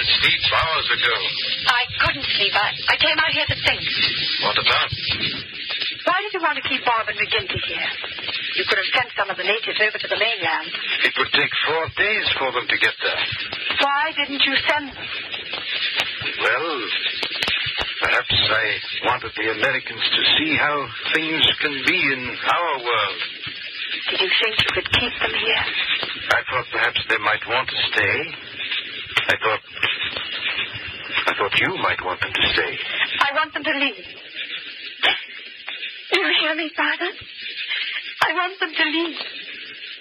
to sleep hours ago. I couldn't sleep. I came out here to think. What about? Why did you want to keep Bob and McGinty here? You could have sent some of the natives over to the mainland. It would take 4 days for them to get there. Why didn't you send them? Well, perhaps I wanted the Americans to see how things can be in our world. Did you think you could keep them here? I thought perhaps they might want to stay. I thought you might want them to stay. I want them to leave. You hear me, Father? I want them to leave.